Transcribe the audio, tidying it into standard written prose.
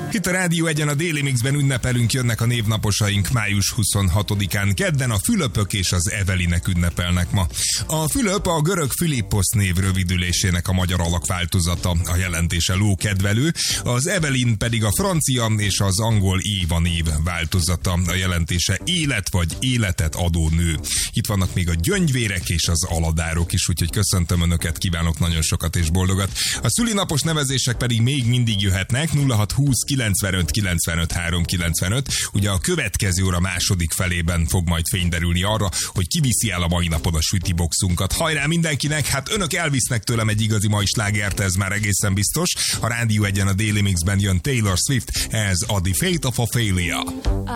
Itt a Rádió Egyen a Déli Mixben ünnepelünk, jönnek a névnaposaink május 26-án kedden, a Fülöpök és az Evelinek ünnepelnek ma. A Fülöp a görög Philippos név rövidülésének a magyar alakváltozata, a jelentése lókedvelő, az Evelyn pedig a francia és az angol Éva név változata, a jelentése élet vagy életet adó nő. Itt vannak még a gyöngyvérek és az aladárok is, úgyhogy köszöntöm Önöket, kívánok nagyon sokat és boldogat. A szülinapos nevezések pedig még mindig jöhetnek, 0620 95 95 395. Ugye a következő óra második felében fog majd fény derülni arra, hogy ki viszi el a mai napon a sütiboxunkat. Hajrá mindenkinek, hát önök elvisznek tőlem egy igazi mai slágert, ez már egészen biztos. A Rádió Egyen a Daily Mixben jön Taylor Swift, ez a The Fate of Ophelia.